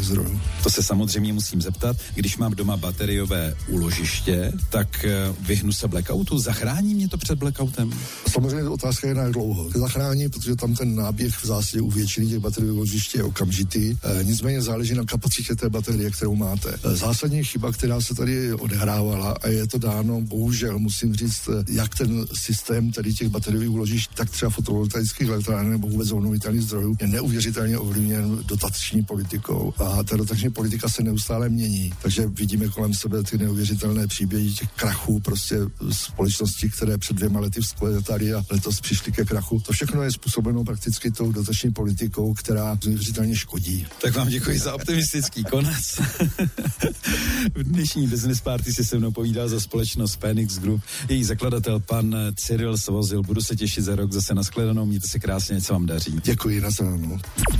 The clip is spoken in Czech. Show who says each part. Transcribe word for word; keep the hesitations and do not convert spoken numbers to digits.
Speaker 1: zdrojů.
Speaker 2: To se samozřejmě musím zeptat, když mám doma bateriové úložiště, tak vyhnu se blackoutu, zachrání mě to před blackoutem?
Speaker 1: Samozřejmě otázka je, jak dlouho. Zachrání, protože tam ten náběh v zásadě u většiny těch bateriových úložiště je okamžitý. E, nicméně záleží na kapacitě té baterie, kterou máte. E, zásadní chyba, která se tady odehrávala, a je to dáno, bohužel musím říct, jak ten systém tady těch bateriových úložišť, tak třeba fotovoltaických elektráren nebo vůbec obnovitelných zdrojů je neuvěřitelně ovlivněn dotační politikou. A ta dotační politika se neustále mění. Takže vidíme kolem sebe ty neuvěřitelné příběhy těch krachů, prostě společnosti, které před dvěma lety vzkvétaly a letos přišly ke krachu. To všechno je způsobeno prakticky tou dotační politikou, která neuvěřitelně škodí.
Speaker 2: Tak vám děkuji za optimistický konec. V dnešní Business Party si se mnou povídal za společnost Phoenix Group. Její zakladatel pan Cyril Svozil. Budu se těšit za rok zase na shledanou. Mějte se krásně, co vám daří.
Speaker 1: Děkuji, na shledanou.